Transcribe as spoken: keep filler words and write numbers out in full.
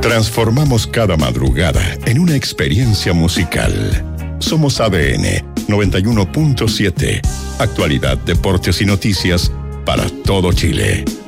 Transformamos cada madrugada en una experiencia musical. Somos A D N noventa y uno punto siete. Actualidad, deportes y noticias para todo Chile.